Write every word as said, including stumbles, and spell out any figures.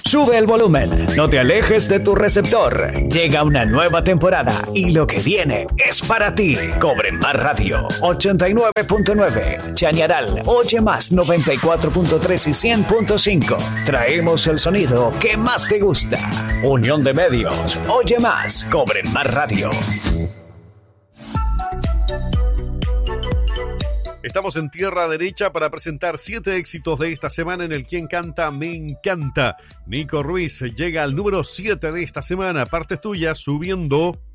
Sube el volumen, no te alejes de tu receptor. Llega una nueva temporada y lo que viene es para ti. Cobre Más Radio ochenta y nueve punto nueve, Chañaral, Oye Más noventa y cuatro punto tres y cien punto cinco. Traemos el sonido que más te gusta. Unión de Medios, Oye Más, Cobre Más Radio. Estamos en tierra derecha para presentar siete éxitos de esta semana en el Quien Canta Me Encanta. Nico Ruiz llega al número siete de esta semana. Partes tuyas subiendo